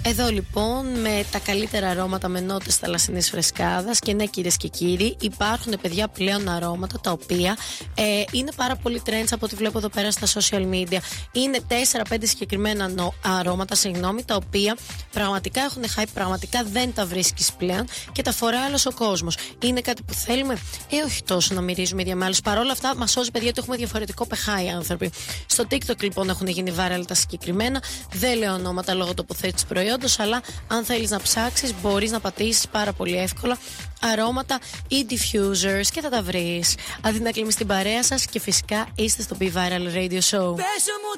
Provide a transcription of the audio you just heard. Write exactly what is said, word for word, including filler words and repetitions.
Εδώ λοιπόν με τα καλύτερα αρώματα με νότες θαλασσινής φρεσκάδας. Και ναι, κυρίες και κύριοι, υπάρχουν παιδιά πλέον αρώματα τα οποία ε, είναι πάρα πολύ trends από ό,τι βλέπω εδώ πέρα στα social media. Είναι τέσσερα πέντε συγκεκριμένα νο, αρώματα, συγγνώμη, τα οποία πραγματικά έχουν hype, πραγματικά δεν τα βρίσκεις πλέον και τα φοράει άλλος ο κόσμος. Είναι κάτι που θέλουμε, ε, όχι τόσο να μυρίζουμε ίδια με άλλους. Παρ' όλα αυτά, μας σώζει, παιδιά, ότι έχουμε διαφορετικό πεχά οι άνθρωποι. Στο TikTok λοιπόν έχουν γίνει viral τα συγκεκριμένα. Δεν λέω ονόματα λόγω τοποθέτησης προϊόντος, αλλά αν θέλεις να ψάξεις, μπορείς να πατήσεις πάρα πολύ εύκολα αρώματα ή diffusers και θα τα βρεις. Αντί να κλείνεις την παρέα σας και φυσικά είστε στο Be Viral Radio Show.